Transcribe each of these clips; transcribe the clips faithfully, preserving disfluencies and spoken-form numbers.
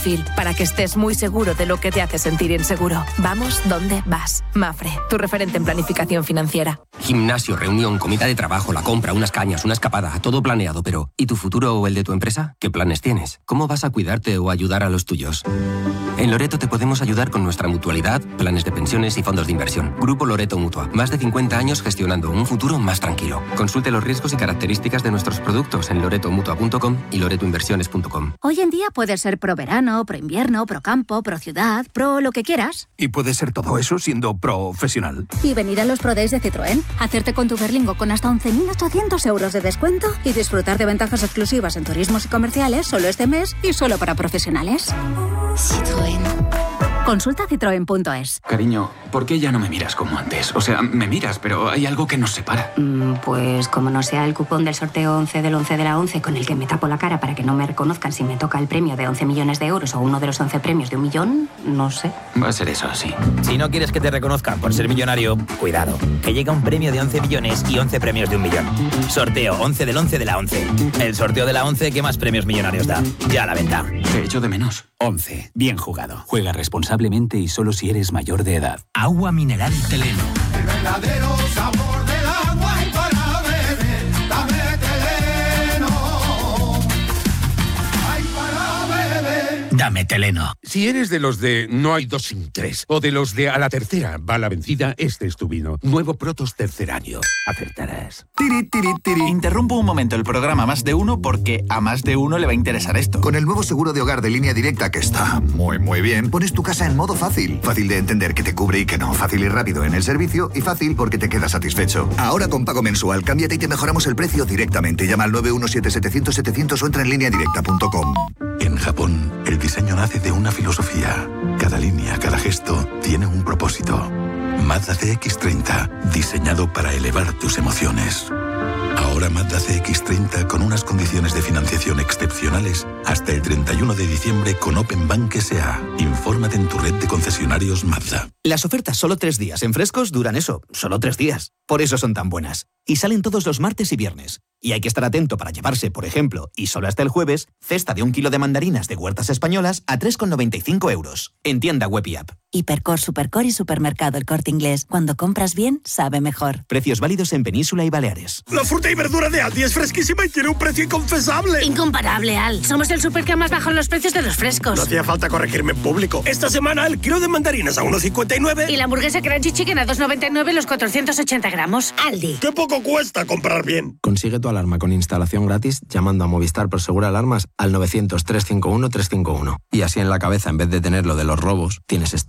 perfil, para que estés muy seguro de lo que te hace sentir inseguro. Vamos donde vas. Mafre, tu referente en planificación financiera. Gimnasio, reunión, comida de trabajo, la compra, unas cañas, una escapada, todo planeado, pero ¿y tu futuro o el de tu empresa? ¿Qué planes tienes? ¿Cómo vas a cuidarte o ayudar a los tuyos? En Loreto te podemos ayudar con nuestra mutualidad, planes de pensiones y fondos de inversión. Grupo Loreto Mutua. Más de cincuenta años gestionando un futuro más tranquilo. Consulte los riesgos y características de nuestros productos en loreto mutua punto com y loreto inversiones punto com. Hoy en día puedes ser pro verano, pro invierno, pro campo, pro ciudad, pro lo que quieras. Y puedes ser todo eso siendo profesional. Y venir a los Pro Days de Citroën, hacerte con tu Berlingo con hasta once mil ochocientos euros de descuento y disfrutar de ventajas exclusivas en turismos y comerciales solo este mes y solo para profesionales. Citroën. Consulta citroen punto es. Cariño, ¿por qué ya no me miras como antes? O sea, me miras, pero hay algo que nos separa. Mm, pues como no sea el cupón del sorteo once del once de la once con el que me tapo la cara para que no me reconozcan si me toca el premio de once millones de euros o uno de los once premios de un millón, no sé. Va a ser eso, sí. Si no quieres que te reconozcan por ser millonario, cuidado, que llega un premio de once millones y once premios de un millón. Sorteo once del once de la once. El sorteo de la once que más premios millonarios da. Ya a la venta. Te echo de menos. once. Bien jugado. Juega responsablemente y solo si eres mayor de edad. Agua mineral Teleno. El verdadero sabor del agua y para beber, dame Teleno. Ay, para beber. Dame Teleno. Si eres de los de no hay dos sin tres, o de los de a la tercera va la vencida, este es tu vino. Nuevo Protos tercer año. Acertarás. Tiri, tiri, tiri. Interrumpo un momento el programa Más de Uno porque a más de uno le va a interesar esto. Con el nuevo seguro de hogar de Línea Directa, que está muy, muy bien, pones tu casa en modo fácil. Fácil de entender que te cubre y que no. Fácil y rápido en el servicio y fácil porque te quedas satisfecho. Ahora con pago mensual, cámbiate y te mejoramos el precio directamente. Llama al nueve uno siete setecientos setecientos o entra en línea directa punto com. En Japón, el diseño nace de una filosofía. Cada línea, cada gesto tiene un propósito. Mazda C X treinta, diseñado para elevar tus emociones. Ahora Mazda C X treinta con unas condiciones de financiación excepcionales hasta el treinta y uno de diciembre con Open Bank S A. Infórmate en tu red de concesionarios Mazda. Las ofertas solo tres días en Frescos duran eso, solo tres días. Por eso son tan buenas. Y salen todos los martes y viernes. Y hay que estar atento para llevarse, por ejemplo, y solo hasta el jueves, cesta de un kilo de mandarinas de huertas españolas a tres con noventa y cinco euros. En tienda web y app. Hipercor, Supercor y Supermercado El Corte Inglés. Cuando compras bien, sabe mejor. Precios válidos en Península y Baleares. La fruta y verdura de Aldi es fresquísima y tiene un precio inconfesable. Incomparable, Al. Somos el super que más bajan los precios de los frescos. No hacía falta corregirme en público. Esta semana el kilo de mandarinas a uno cincuenta y nueve. Y la hamburguesa Crunchy Chicken a dos noventa y nueve los cuatrocientos ochenta gramos. Aldi. ¡Qué poco cuesta comprar bien! Consigue tu alarma con instalación gratis llamando a Movistar Prosegur Alarmas al novecientos, trescientos cincuenta y uno, trescientos cincuenta y uno. Y así en la cabeza, en vez de tener lo de los robos, tienes esto.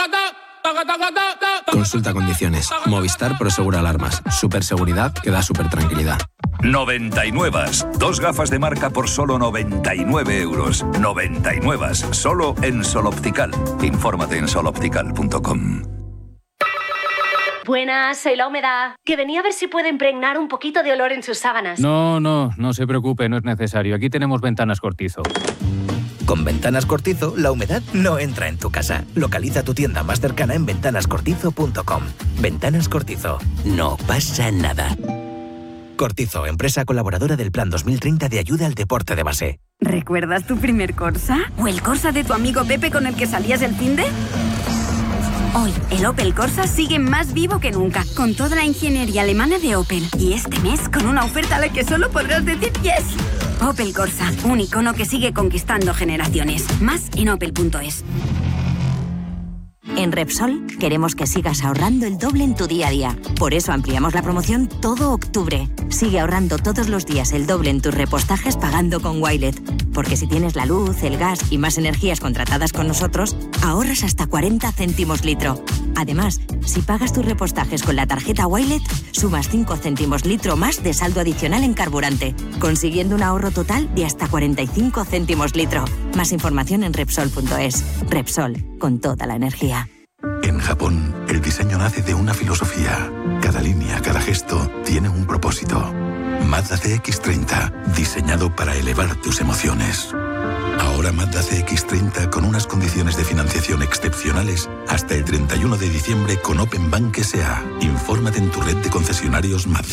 Consulta condiciones. Movistar Prosegur Alarmas. Super seguridad que da super tranquilidad. noventa y nueve. Dos gafas de marca por solo noventa y nueve euros. noventa y nueve. Solo en Sol Optical. Infórmate en sol optical punto com. Buenas, soy La Humedad. Que venía a ver si puede impregnar un poquito de olor en sus sábanas. No, no, no se preocupe, no es necesario. Aquí tenemos Ventanas Cortizo. Con Ventanas Cortizo, la humedad no entra en tu casa. Localiza tu tienda más cercana en ventanas cortizo punto com. Ventanas Cortizo. No pasa nada. Cortizo, empresa colaboradora del Plan dos mil treinta de ayuda al deporte de base. ¿Recuerdas tu primer Corsa? ¿O el Corsa de tu amigo Pepe con el que salías el finde? Hoy, el Opel Corsa sigue más vivo que nunca, con toda la ingeniería alemana de Opel. Y este mes, con una oferta a la que solo podrás decir yes. Opel Corsa, un icono que sigue conquistando generaciones. Más en opel punto es. En Repsol queremos que sigas ahorrando el doble en tu día a día. Por eso ampliamos la promoción todo octubre. Sigue ahorrando todos los días el doble en tus repostajes pagando con Wilet. Porque si tienes la luz, el gas y más energías contratadas con nosotros, ahorras hasta cuarenta céntimos litro. Además, si pagas tus repostajes con la tarjeta Wilet, sumas cinco céntimos litro más de saldo adicional en carburante, consiguiendo un ahorro total de hasta cuarenta y cinco céntimos litro. Más información en Repsol punto es. Repsol, con toda la energía. En Japón, el diseño nace de una filosofía. Cada línea, cada gesto tiene un propósito. Mazda C X treinta, diseñado para elevar tus emociones. Ahora Mazda C X treinta con unas condiciones de financiación excepcionales hasta el treinta y uno de diciembre con Open Bank S A. Infórmate en tu red de concesionarios Mazda.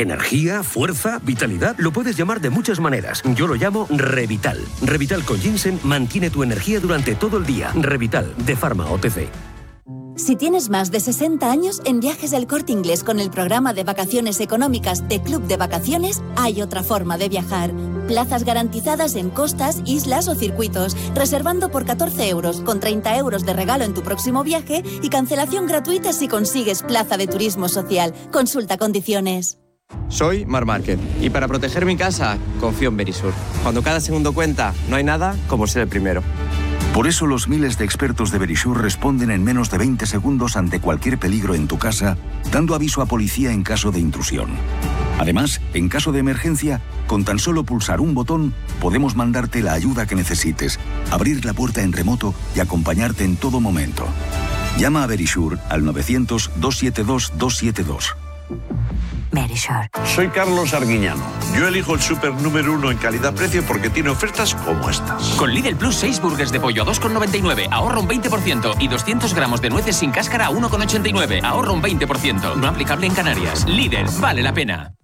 Energía, fuerza, vitalidad, lo puedes llamar de muchas maneras. Yo lo llamo Revital. Revital con ginseng mantiene tu energía durante todo el día. Revital, de Pharma O T C. Si tienes más de sesenta años, en Viajes del Corte Inglés con el programa de vacaciones económicas de Club de Vacaciones, hay otra forma de viajar. Plazas garantizadas en costas, islas o circuitos, reservando por catorce euros, con treinta euros de regalo en tu próximo viaje y cancelación gratuita si consigues plaza de turismo social. Consulta condiciones. Soy Mar Márquez y para proteger mi casa confío en Verisur. Cuando cada segundo cuenta, no hay nada como ser el primero. Por eso los miles de expertos de Verisur responden en menos de veinte segundos ante cualquier peligro en tu casa, dando aviso a policía en caso de intrusión. Además, en caso de emergencia, con tan solo pulsar un botón, podemos mandarte la ayuda que necesites, abrir la puerta en remoto y acompañarte en todo momento. Llama a Verisur al novecientos, doscientos setenta y dos, doscientos setenta y dos. Verisur. Soy Carlos Arguiñano. Yo elijo el súper número uno en calidad-precio porque tiene ofertas como estas. Con Lidl Plus, seis burgers de pollo a dos con noventa y nueve, ahorra un veinte por ciento. Y doscientos gramos de nueces sin cáscara a uno con ochenta y nueve, ahorra un veinte por ciento. No aplicable en Canarias. Lidl, vale la pena.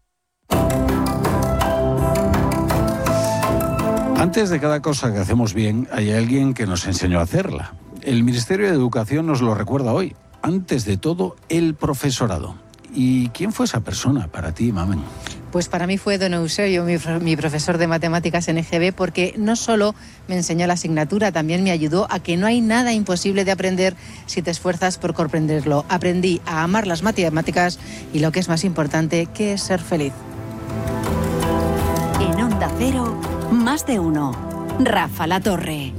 Antes de cada cosa que hacemos bien, hay alguien que nos enseñó a hacerla. El Ministerio de Educación nos lo recuerda hoy. Antes de todo, el profesorado. ¿Y quién fue esa persona para ti, Mamen? Pues para mí fue don Eusebio, mi, mi profesor de matemáticas en E G B, porque no solo me enseñó la asignatura, también me ayudó a que no hay nada imposible de aprender si te esfuerzas por comprenderlo. Aprendí a amar las matemáticas y, lo que es más importante, que es ser feliz. En Onda Cero, Más de Uno. Rafa La Torre.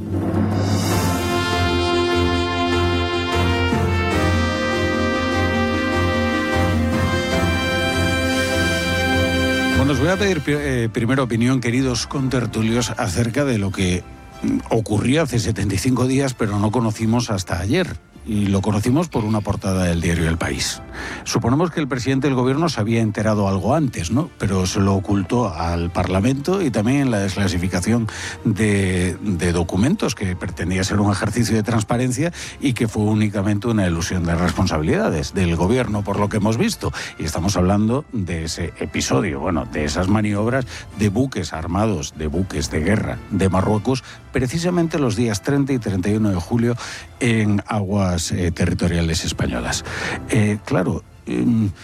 Bueno, os voy a pedir eh, primero opinión, queridos contertulios, acerca de lo que ocurrió hace setenta y cinco días, pero no conocimos hasta ayer. Y lo conocimos por una portada del diario El País. Suponemos que el presidente del gobierno se había enterado algo antes, ¿no? Pero se lo ocultó al Parlamento y también en la desclasificación de, de documentos, que pretendía ser un ejercicio de transparencia y que fue únicamente una ilusión de responsabilidades del gobierno, por lo que hemos visto. Y estamos hablando de ese episodio, bueno, de esas maniobras de buques armados, de buques de guerra de Marruecos, precisamente los días treinta y treinta y uno de julio en aguas eh, territoriales españolas. Eh, claro, eh,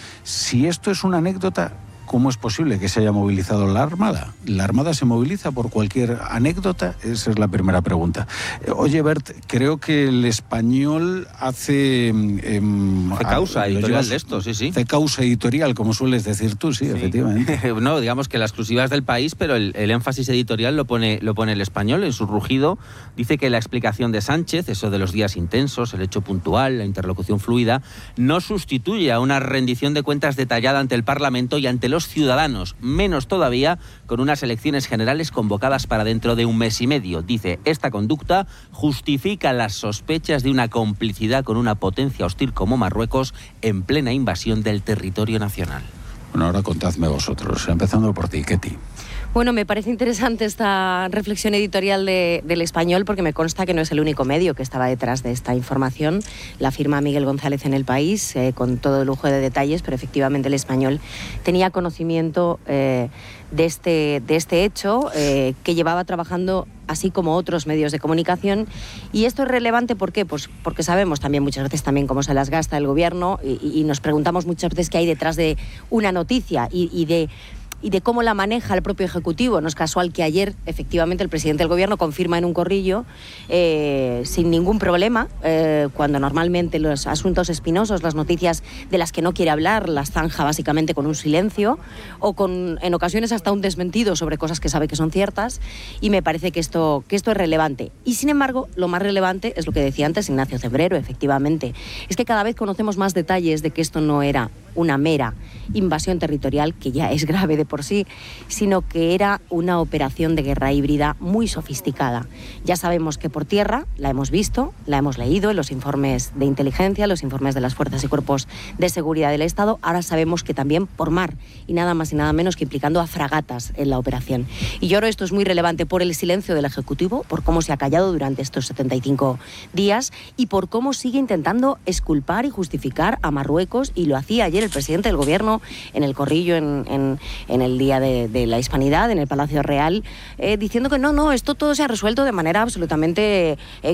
si esto es una anécdota, ¿cómo es posible que se haya movilizado la Armada? ¿La Armada se moviliza por cualquier anécdota? Esa es la primera pregunta. Eh, oye, Bert, creo que el Español hace... Eh, hace causa a, editorial llevas, de esto, sí, sí. Hace causa editorial, como sueles decir tú, sí, sí. Efectivamente. No, digamos que la exclusiva es del País, pero el, el énfasis editorial lo pone, lo pone el Español. En su rugido dice que la explicación de Sánchez, eso de los días intensos, el hecho puntual, la interlocución fluida, no sustituye a una rendición de cuentas detallada ante el Parlamento y ante los los ciudadanos, menos todavía con unas elecciones generales convocadas para dentro de un mes y medio. Dice, esta conducta justifica las sospechas de una complicidad con una potencia hostil como Marruecos en plena invasión del territorio nacional. Bueno, ahora contadme vosotros, empezando por ti, Ketty. Bueno, me parece interesante esta reflexión editorial de, del Español, porque me consta que no es el único medio que estaba detrás de esta información. La firma Miguel González en El País, eh, con todo lujo de detalles, pero efectivamente el Español tenía conocimiento eh, de, este, de este hecho, eh, que llevaba trabajando así como otros medios de comunicación. Y esto es relevante, ¿por qué? Pues porque sabemos también muchas veces también cómo se las gasta el gobierno y, y nos preguntamos muchas veces qué hay detrás de una noticia y, y de... y de cómo la maneja el propio Ejecutivo. No es casual que ayer, efectivamente, el presidente del Gobierno confirma en un corrillo, eh, sin ningún problema, eh, cuando normalmente los asuntos espinosos, las noticias de las que no quiere hablar, las zanja básicamente con un silencio, o con, en ocasiones, hasta un desmentido sobre cosas que sabe que son ciertas, y me parece que esto, que esto es relevante. Y, sin embargo, lo más relevante es lo que decía antes Ignacio Cebrero, efectivamente, es que cada vez conocemos más detalles de que esto no era una mera invasión territorial, que ya es grave de por sí, sino que era una operación de guerra híbrida muy sofisticada. Ya sabemos que por tierra, la hemos visto, la hemos leído en los informes de inteligencia, los informes de las fuerzas y cuerpos de seguridad del Estado, ahora sabemos que también por mar, y nada más y nada menos que implicando a fragatas en la operación. Y yo creo que esto es muy relevante por el silencio del Ejecutivo, por cómo se ha callado durante estos setenta y cinco días y por cómo sigue intentando exculpar y justificar a Marruecos, y lo hacía ayer el presidente del gobierno, en el Corrillo, en, en, en el Día de, de la Hispanidad, en el Palacio Real, eh, diciendo que no, no, esto todo se ha resuelto de manera absolutamente eh,